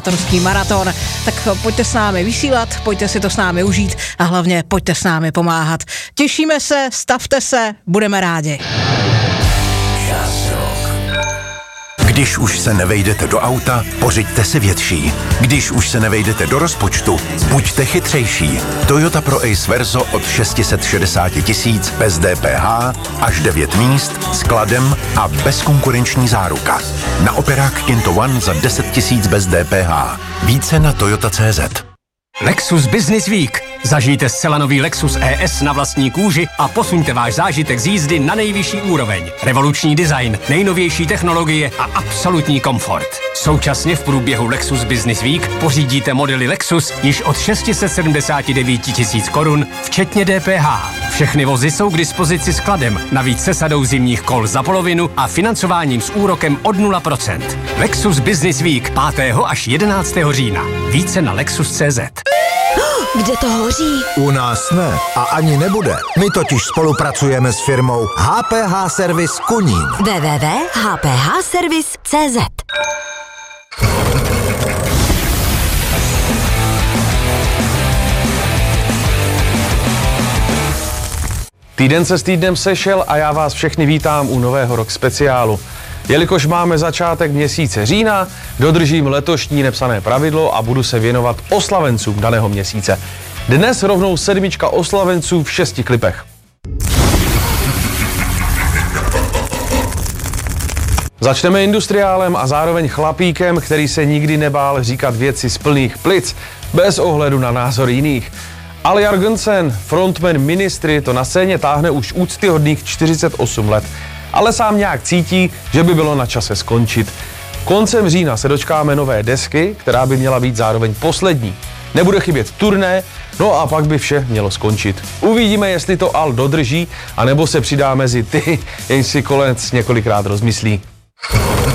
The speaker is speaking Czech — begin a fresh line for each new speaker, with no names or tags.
Ruský maraton, tak pojďte s námi vysílat, pojďte si to s námi užít a hlavně pojďte s námi pomáhat. Těšíme se, stavte se, budeme rádi.
Když už se nevejdete do auta, pořiďte si větší. Když už se nevejdete do rozpočtu, buďte chytřejší. Toyota Pro Ace Verso od 660 000 bez DPH, až 9 míst, s kladem a bezkonkurenční záruka. Na Operák Kinto One za 10 000 bez DPH. Více na Toyota.cz.
Lexus Business Week. Zažijte zcela nový Lexus ES na vlastní kůži a posuňte váš zážitek z jízdy na nejvyšší úroveň. Revoluční design, nejnovější technologie a absolutní komfort. Současně v průběhu Lexus Business Week pořídíte modely Lexus již od 679 000 korun, včetně DPH. Všechny vozy jsou k dispozici skladem, navíc se sadou zimních kol za polovinu a financováním s úrokem od 0%. Lexus Business Week 5. až 11. října. Více na Lexus.cz.
Kde to hoří?
U nás ne a ani nebude. My totiž spolupracujeme s firmou HPH Service Kunín.
www.hphservice.cz.
Týden se s týdnem sešel a já vás všechny vítám u nového rok speciálu. Jelikož máme začátek měsíce října, dodržím letošní nepsané pravidlo a budu se věnovat oslavencům daného měsíce. Dnes rovnou 7 oslavenců v 6 klipech. Začneme industriálem a zároveň chlapíkem, který se nikdy nebál říkat věci z plných plic, bez ohledu na názor jiných. Al Jørgensen, frontman Ministry, to na scéně táhne už úctyhodných 48 let, ale sám nějak cítí, že by bylo na čase skončit. Koncem října se dočkáme nové desky, která by měla být zároveň poslední. Nebude chybět turné, no a pak by vše mělo skončit. Uvidíme, jestli to Al dodrží, anebo se přidá mezi ty, jenž si konec několikrát rozmyslí.